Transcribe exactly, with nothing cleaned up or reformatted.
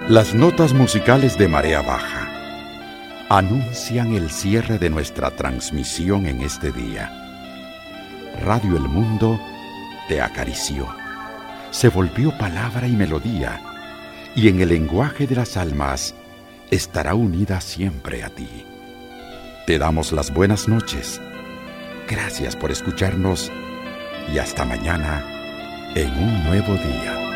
Las notas musicales de Marea Baja anuncian el cierre de nuestra transmisión en este día. Radio El Mundo te acarició, se volvió palabra y melodía, y en el lenguaje de las almas estará unida siempre a ti. Te damos las buenas noches. Gracias por escucharnos y hasta mañana en un nuevo día.